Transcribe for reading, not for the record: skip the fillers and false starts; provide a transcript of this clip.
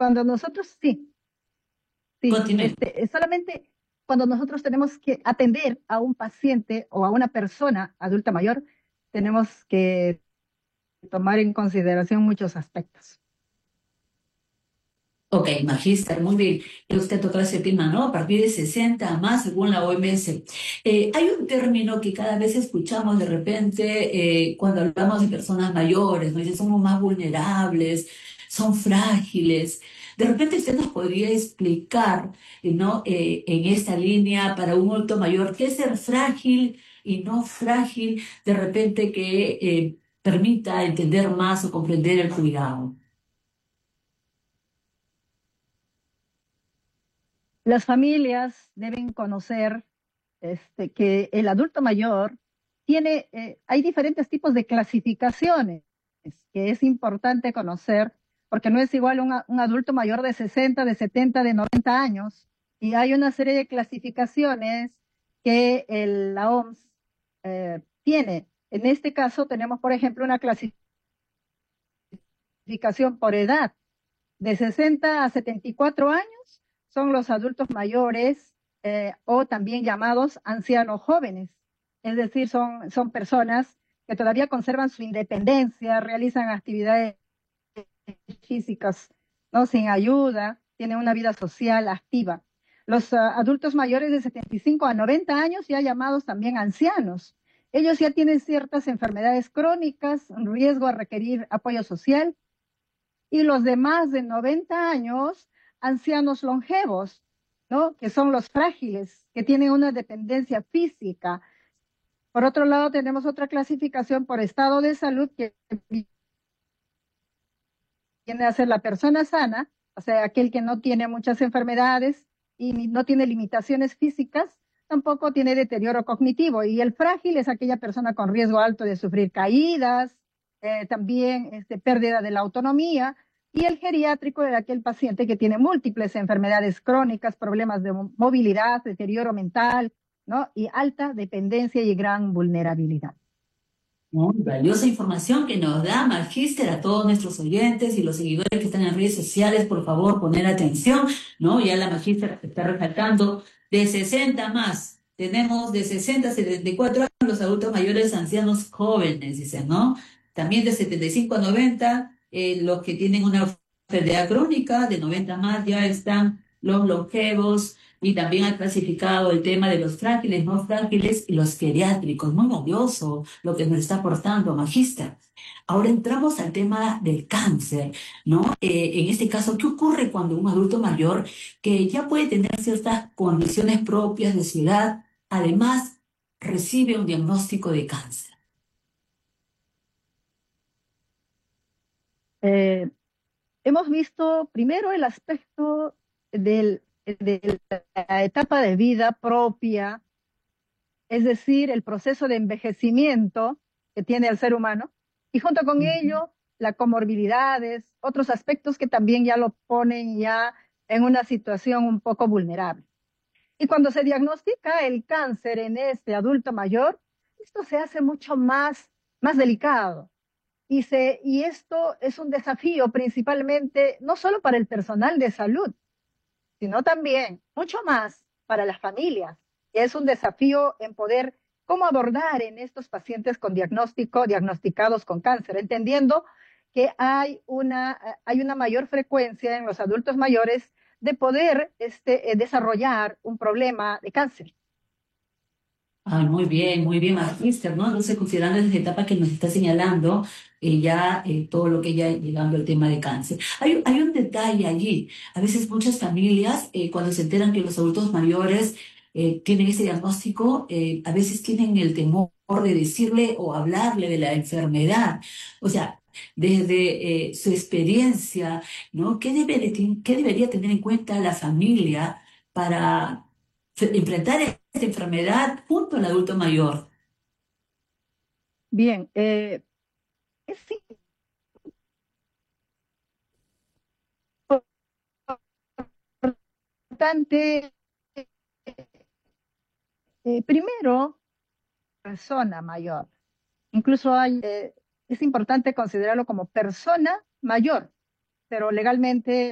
Cuando nosotros, sí, sí, Continúe. solamente cuando nosotros tenemos que atender a un paciente o a una persona adulta mayor, tenemos que tomar en consideración muchos aspectos. Ok, magíster, muy bien. Usted toca ese tema, ¿no? A partir de 60 a más, según la OMS. Hay un término que cada vez escuchamos de repente cuando hablamos de personas mayores, ¿no? Dicen, somos más vulnerables, son frágiles. De repente usted nos podría explicar, ¿no? En esta línea para un adulto mayor, ¿qué es ser frágil y no frágil? De repente que permita entender más o comprender el cuidado. Las familias deben conocer que el adulto mayor tiene, hay diferentes tipos de clasificaciones que es importante conocer, porque no es igual un adulto mayor de 60, de 70, de 90 años, y hay una serie de clasificaciones que la OMS tiene. En este caso tenemos, por ejemplo, una clasificación por edad. De 60 a 74 años son los adultos mayores o también llamados ancianos jóvenes. Es decir, son personas que todavía conservan su independencia, realizan actividades físicas, ¿no? Sin ayuda, tienen una vida social activa. Los adultos mayores de 75 a 90 años, ya llamados también ancianos, ellos ya tienen ciertas enfermedades crónicas, un riesgo a requerir apoyo social, y los de más de 90 años, ancianos longevos, ¿no? Que son los frágiles, que tienen una dependencia física. Por otro lado, tenemos otra clasificación por estado de salud que viene a ser la persona sana, o sea, aquel que no tiene muchas enfermedades y no tiene limitaciones físicas, tampoco tiene deterioro cognitivo. Y el frágil es aquella persona con riesgo alto de sufrir caídas, también pérdida de la autonomía. Y el geriátrico es aquel paciente que tiene múltiples enfermedades crónicas, problemas de movilidad, deterioro mental, ¿no? Y alta dependencia y gran vulnerabilidad. Muy valiosa información que nos da Magíster a todos nuestros oyentes y los seguidores que están en redes sociales, por favor, poner atención, ¿no? Ya la Magíster está resaltando de 60 más. Tenemos de 60 a 74 años los adultos mayores, ancianos jóvenes, dicen, ¿no? También de 75 a 90, los que tienen una enfermedad crónica, de 90 más ya están los longevos, y también ha clasificado el tema de los frágiles, no frágiles y los geriátricos. Muy valioso lo que nos está aportando, Magista. Ahora entramos al tema del cáncer, ¿no? En este caso, ¿qué ocurre cuando un adulto mayor que ya puede tener ciertas condiciones propias de su edad, además recibe un diagnóstico de cáncer? Eh, Hemos visto primero el aspecto de la etapa de vida propia, es decir, el proceso de envejecimiento que tiene el ser humano, y junto con ello, las comorbilidades, otros aspectos que también ya lo ponen ya en una situación un poco vulnerable. Y cuando se diagnostica el cáncer en este adulto mayor, esto se hace mucho más delicado. Y esto es un desafío principalmente, no solo para el personal de salud, sino también mucho más para las familias. Es un desafío en poder cómo abordar en estos pacientes con diagnosticados con cáncer, entendiendo que hay una mayor frecuencia en los adultos mayores de poder desarrollar un problema de cáncer. Ay, muy bien, magíster, ¿no? Entonces, considerando esa etapa que nos está señalando, ya todo lo que ya llegando al tema de cáncer. Hay un detalle allí. A veces muchas familias, cuando se enteran que los adultos mayores tienen ese diagnóstico, a veces tienen el temor de decirle o hablarle de la enfermedad. O sea, desde su experiencia, ¿no? ¿Qué debería tener en cuenta la familia para enfrentar esta enfermedad junto al adulto mayor? Bien, es importante, primero, persona mayor. Incluso es importante considerarlo como persona mayor, pero legalmente